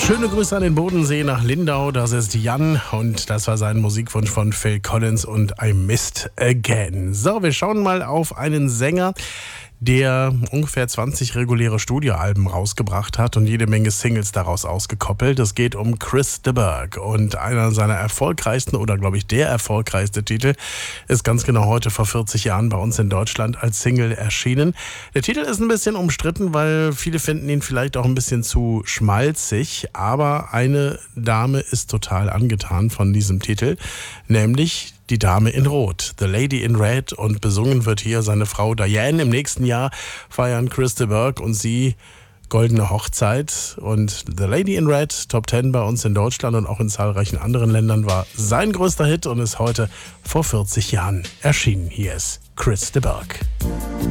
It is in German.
Schöne Grüße an den Bodensee nach Lindau, das ist Jan und das war sein Musikwunsch von Phil Collins und I Missed Again. So, wir schauen mal auf einen Sänger, der ungefähr 20 reguläre Studioalben rausgebracht hat und jede Menge Singles daraus ausgekoppelt. Es geht um Chris de Burgh und einer seiner erfolgreichsten oder glaube ich der erfolgreichste Titel ist ganz genau heute vor 40 Jahren bei uns in Deutschland als Single erschienen. Der Titel ist ein bisschen umstritten, weil viele finden ihn vielleicht auch ein bisschen zu schmalzig, aber eine Dame ist total angetan von diesem Titel, nämlich die Dame in Rot, The Lady in Red, und besungen wird hier seine Frau Diane. Im nächsten Jahr feiern Chris de Burgh und sie goldene Hochzeit und The Lady in Red, Top 10 bei uns in Deutschland und auch in zahlreichen anderen Ländern, war sein größter Hit und ist heute vor 40 Jahren erschienen. Hier ist Chris de Burgh.